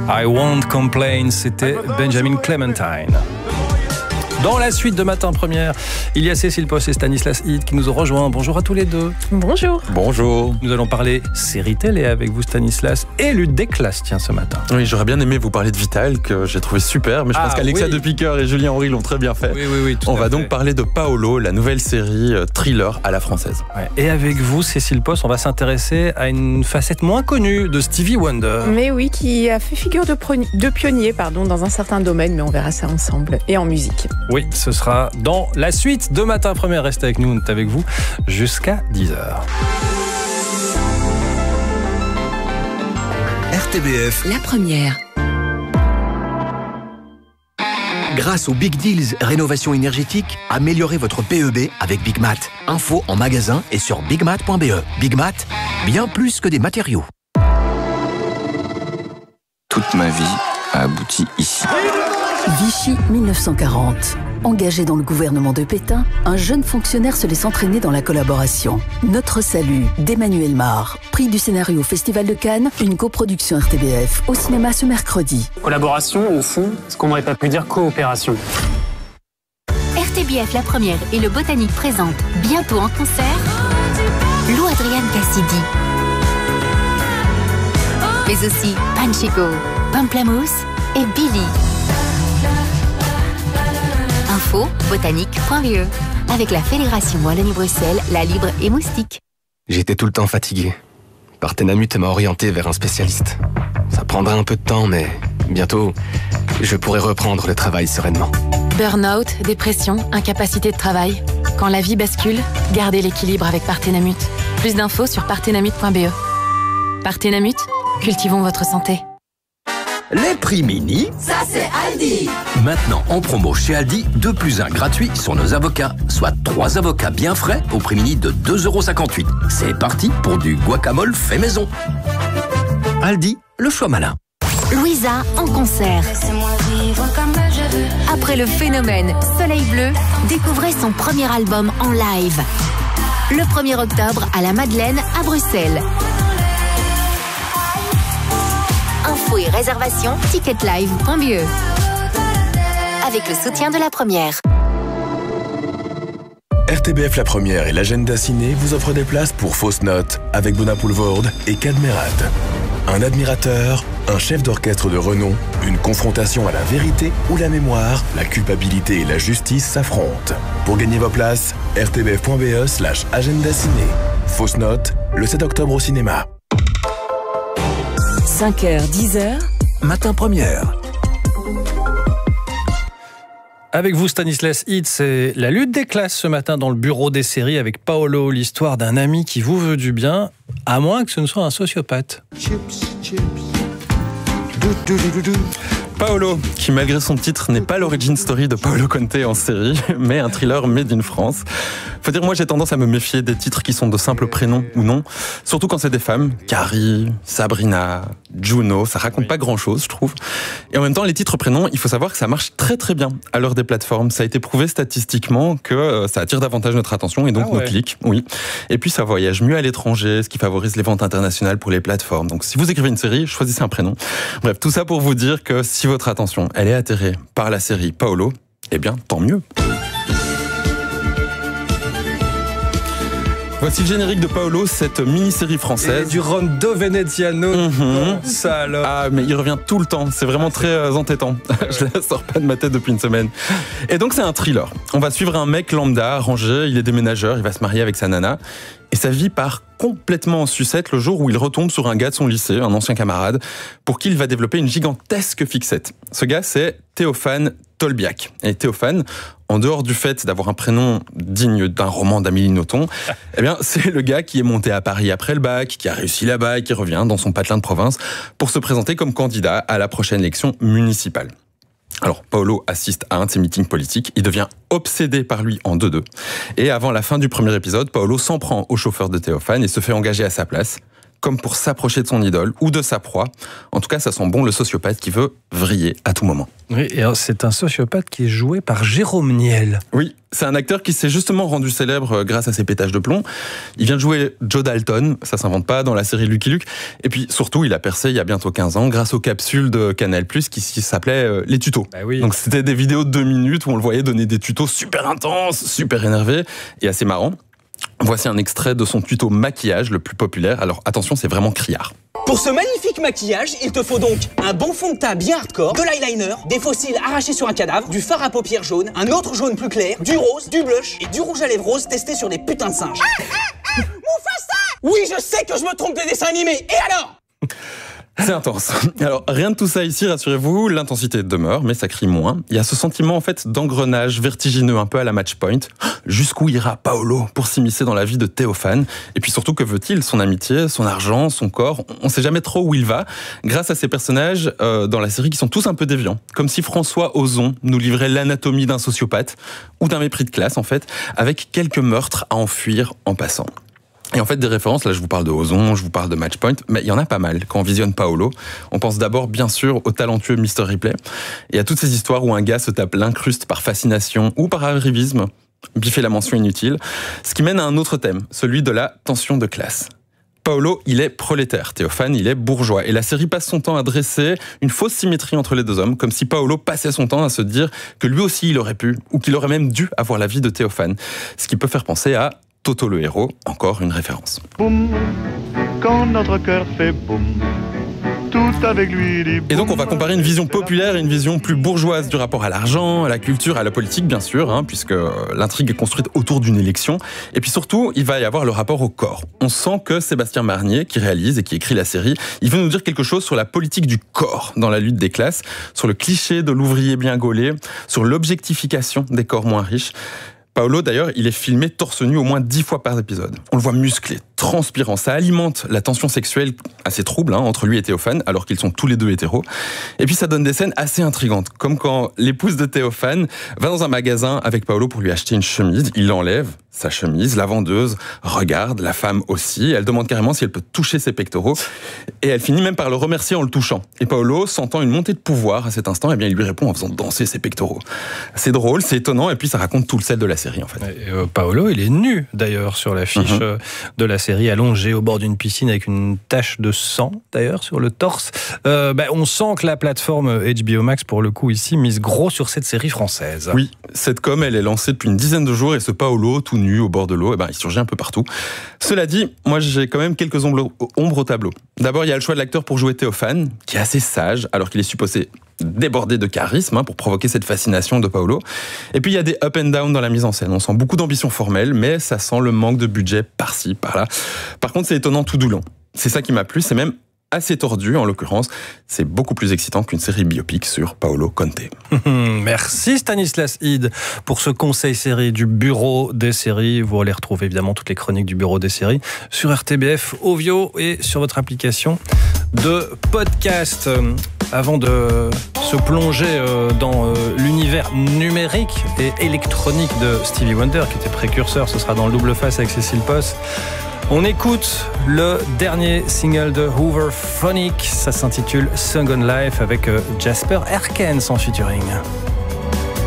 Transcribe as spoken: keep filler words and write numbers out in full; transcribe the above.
I Won't Complain, c'était Benjamin Clementine. Dans la suite de Matin Première, il y a Cécile Post et Stanislas Hid qui nous ont rejoints. Bonjour à tous les deux. Bonjour. Bonjour. Nous allons parler série télé avec vous, Stanislas, et lutte des classes, tiens, ce matin. Oui, j'aurais bien aimé vous parler de Vital, que j'ai trouvé super, mais je ah, pense qu'Alexa oui. de Piqueur et Julien Henry l'ont très bien fait. Oui, oui, oui. Tout On à va fait. donc parler de Paolo, la nouvelle série euh, thriller à la française. Ouais. Et avec vous, Cécile Post, on va s'intéresser à une facette moins connue de Stevie Wonder. Mais oui, qui a fait figure de, pro- de pionnier pardon, dans un certain domaine, mais on verra ça ensemble, et en musique. Oui, ce sera dans la suite de Matin Première. Restez avec nous, on est avec vous jusqu'à dix heures. R T B F, La première. grâce aux Big Deals Rénovation énergétique, améliorez votre P E B avec Big Mat. Info en magasin et sur bigmat point b e. Big Mat, bien plus que des matériaux. Toute ma vie a abouti ici. Vichy mille neuf cent quarante. Engagé dans le gouvernement de Pétain, un jeune fonctionnaire se laisse entraîner dans la collaboration. Notre salut d'Emmanuel Mar. Prix du scénario au Festival de Cannes, une coproduction R T B F au cinéma ce mercredi. Collaboration, au fond, ce qu'on n'aurait pas pu dire coopération. R T B F La Première et le Botanique présentent bientôt en concert Lou Adrian Cassidy. Mais aussi Panchico, Pamplamousse et Billy. Info botanique point b e avec la Fédération Wallonie-Bruxelles, La Libre et Moustique. J'étais tout le temps fatigué. Partenamut m'a orienté vers un spécialiste. Ça prendra un peu de temps, mais bientôt, je pourrai reprendre le travail sereinement. Burnout, dépression, incapacité de travail. Quand la vie bascule, gardez l'équilibre avec Partenamut. Plus d'infos sur partenamut point b e. Partenamut, cultivons votre santé. Les prix mini, Ça c'est Aldi. maintenant en promo chez Aldi, deux plus un gratuit sur nos avocats, soit trois avocats bien frais au prix mini de deux euros cinquante-huit. C'est parti pour du guacamole fait maison. Aldi, le choix malin. Louisa en concert. Après le phénomène Soleil Bleu, découvrez son premier album en live. Le premier octobre à la Madeleine à Bruxelles. Infos et réservations ticketlive point b e avec le soutien de La Première. R T B F La Première et l'agenda ciné vous offrent des places pour Fausse Note avec Bonapoulvoorde et Cadmerat. Un admirateur, un chef d'orchestre de renom, une confrontation à la vérité ou la mémoire, la culpabilité et la justice s'affrontent. Pour gagner vos places, r t b f point b e slash agenda ciné. Fausse Note, le sept octobre au cinéma. cinq heures, dix heures. Matin Première. Avec vous, Stanislas Hid, c'est la lutte des classes ce matin dans le bureau des séries avec Paolo, l'histoire d'un ami qui vous veut du bien, à moins que ce ne soit un sociopathe. Chips, chips. Paolo, qui malgré son titre n'est pas l'origin story de Paolo Conte en série, mais un thriller made in France. Faut dire, moi j'ai tendance à me méfier des titres qui sont de simples prénoms ou non, surtout quand c'est des femmes. Carrie, Sabrina, Juno, ça raconte pas grand chose, je trouve. Et en même temps, les titres prénoms, il faut savoir que ça marche très très bien à l'heure des plateformes. Ça a été prouvé statistiquement que ça attire davantage notre attention et donc ah ouais. nos clics, oui. Et puis ça voyage mieux à l'étranger, ce qui favorise les ventes internationales pour les plateformes. Donc si vous écrivez une série, choisissez un prénom. Bref, tout ça pour vous dire que si votre attention, elle est attirée par la série Paolo, eh bien, tant mieux. Voici le générique de Paolo, cette mini-série française. Et du Rondo Veneziano. Mm-hmm. Ça alors. Ah, mais il revient tout le temps. C'est vraiment très euh, entêtant. Je la sors pas de ma tête depuis une semaine. Et donc, c'est un thriller. On va suivre un mec lambda, rangé, il est déménageur, il va se marier avec sa nana. Et sa vie part complètement en sucette le jour où il retombe sur un gars de son lycée, un ancien camarade, pour qui il va développer une gigantesque fixette. Ce gars, c'est Théophane Tolbiac. Et Théophane, en dehors du fait d'avoir un prénom digne d'un roman d'Amélie Nothomb, eh bien, c'est le gars qui est monté à Paris après le bac, qui a réussi là-bas et qui revient dans son patelin de province pour se présenter comme candidat à la prochaine élection municipale. Alors, Paolo assiste à un de ses meetings politiques, il devient obsédé par lui en deux deux. Et avant la fin du premier épisode, Paolo s'en prend au chauffeur de Théophane et se fait engager à sa place. comme pour s'approcher de son idole ou de sa proie. En tout cas, ça sent bon le sociopathe qui veut vriller à tout moment. Oui, et c'est un sociopathe qui est joué par Jérôme Niel. Oui, c'est un acteur qui s'est justement rendu célèbre grâce à ses pétages de plomb. Il vient de jouer Joe Dalton, ça s'invente pas, dans la série Lucky Luke. Et puis surtout, il a percé il y a bientôt quinze ans grâce aux capsules de Canal+, qui s'appelaient euh, Les Tutos. Bah oui. Donc c'était des vidéos de deux minutes où on le voyait donner des tutos super intenses, super énervés et assez marrants. Voici un extrait de son tuto maquillage le plus populaire. Alors attention, c'est vraiment criard. Pour ce magnifique maquillage, il te faut donc un bon fond de teint bien hardcore, de l'eyeliner, des faux cils arrachés sur un cadavre, du fard à paupières jaune, un autre jaune plus clair, du rose, du blush et du rouge à lèvres rose testé sur des putains de singes. Ah, ah, ah, Mufasa! Oui, je sais que je me trompe des dessins animés. Et alors? C'est intense. Alors, rien de tout ça ici, rassurez-vous, l'intensité demeure, mais ça crie moins. Il y a ce sentiment, en fait, d'engrenage vertigineux, un peu à la Match Point. Jusqu'où ira Paolo pour s'immiscer dans la vie de Théophane? Et puis surtout, que veut-il? Son amitié, son argent, son corps? On ne sait jamais trop où il va, grâce à ces personnages euh, dans la série qui sont tous un peu déviants. Comme si François Ozon nous livrait l'anatomie d'un sociopathe, ou d'un mépris de classe, en fait, avec quelques meurtres à enfuir en passant. Et en fait, des références, là je vous parle de Ozon, je vous parle de Match Point, mais il y en a pas mal quand on visionne Paolo. On pense d'abord, bien sûr, au talentueux mister Ripley, et à toutes ces histoires où un gars se tape l'incruste par fascination ou par arrivisme, biffer la mention inutile, ce qui mène à un autre thème, celui de la tension de classe. Paolo, il est prolétaire, Théophane, il est bourgeois, et la série passe son temps à dresser une fausse symétrie entre les deux hommes, comme si Paolo passait son temps à se dire que lui aussi il aurait pu, ou qu'il aurait même dû avoir la vie de Théophane, ce qui peut faire penser à Toto le héros, encore une référence. Boum, quand notre cœur fait boum, tout avec lui dit boum. Et donc on va comparer une vision populaire et une vision plus bourgeoise du rapport à l'argent, à la culture, à la politique bien sûr, hein, puisque l'intrigue est construite autour d'une élection. Et puis surtout, il va y avoir le rapport au corps. On sent que Sébastien Marnier, qui réalise et qui écrit la série, il veut nous dire quelque chose sur la politique du corps dans la lutte des classes, sur le cliché de l'ouvrier bien gaulé, sur l'objectification des corps moins riches. Paolo, d'ailleurs, il est filmé torse nu au moins dix fois par épisode. On le voit musclé, transpirant. Ça alimente la tension sexuelle assez trouble hein, entre lui et Théophane, alors qu'ils sont tous les deux hétéros. Et puis ça donne des scènes assez intrigantes, comme quand l'épouse de Théophane va dans un magasin avec Paolo pour lui acheter une chemise. Il l'enlève, sa chemise, la vendeuse regarde, la femme aussi. Elle demande carrément si elle peut toucher ses pectoraux. Et elle finit même par le remercier en le touchant. Et Paolo, sentant une montée de pouvoir à cet instant, eh bien, il lui répond en faisant danser ses pectoraux. C'est drôle, c'est étonnant, et puis ça raconte tout le sel de la série en fait. Et euh, Paolo, il est nu d'ailleurs sur l'affiche mm-hmm. euh, de la série, allongé au bord d'une piscine avec une tache de sang d'ailleurs sur le torse. Euh, bah, on sent que la plateforme H B O Max pour le coup ici mise gros sur cette série française. Oui, cette com elle est lancée depuis une dizaine de jours et ce Paolo tout nu au bord de l'eau, eh ben, il surgit un peu partout. Cela dit, moi j'ai quand même quelques ombres, ombres au tableau. D'abord il y a le choix de l'acteur pour jouer Théophane, qui est assez sage alors qu'il est supposé débordé de charisme hein, pour provoquer cette fascination de Paolo. Et puis il y a des up and down dans la mise en scène. On sent beaucoup d'ambition formelle, mais ça sent le manque de budget par-ci, par-là. Par contre, c'est étonnant tout du long. C'est ça qui m'a plu, c'est même assez tordu en l'occurrence. C'est beaucoup plus excitant qu'une série biopic sur Paolo Conte. Merci Stanislas Ide pour ce conseil série du Bureau des séries. Vous allez retrouver évidemment toutes les chroniques du Bureau des séries sur R T B F, Ovio et sur votre application de podcast. Avant de se plonger dans l'univers numérique et électronique de Stevie Wonder, qui était précurseur, ce sera dans le Double Face avec Cécile Post. On écoute le dernier single de Hooverphonic, ça s'intitule Song on Life avec Jasper Erkens en featuring.